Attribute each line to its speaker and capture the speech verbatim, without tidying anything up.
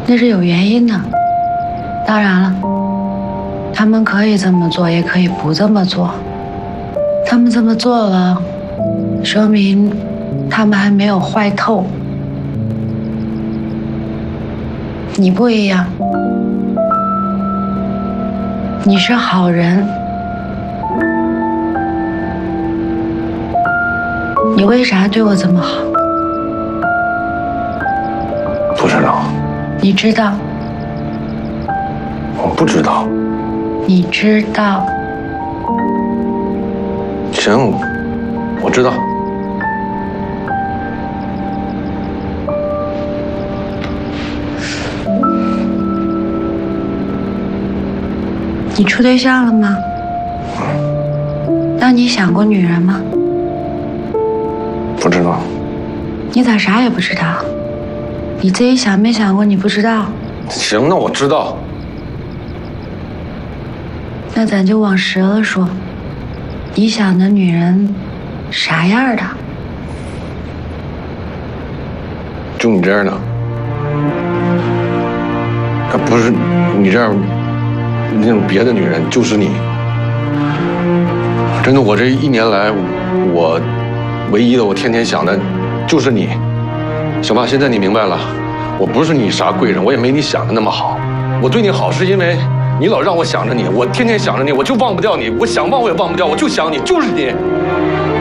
Speaker 1: 那是有原因的。当然了，他们可以这么做，也可以不这么做。他们这么做了，说明他们还没有坏透。你不一样，你是好人。你为啥对我这么好？
Speaker 2: 不知道。
Speaker 1: 你知道？
Speaker 2: 我不知道。
Speaker 1: 你知道？
Speaker 2: 行，我知道。
Speaker 1: 你处对象了吗？那你想过女人吗？
Speaker 2: 不知道。
Speaker 1: 你咋啥也不知道？你自己想没想过你不知道？
Speaker 2: 行，那我知道。
Speaker 1: 那咱就往实了说，你想的女人啥样的？
Speaker 2: 就你这样的。她不是你这样那种别的女人，就是你。真的，我这一年来，我唯一的我天天想的就是你。行吧，现在你明白了，我不是你啥贵人，我也没你想的那么好。我对你好是因为你老让我想着你，我天天想着你，我就忘不掉你，我想忘我也忘不掉，我就想你，就是你。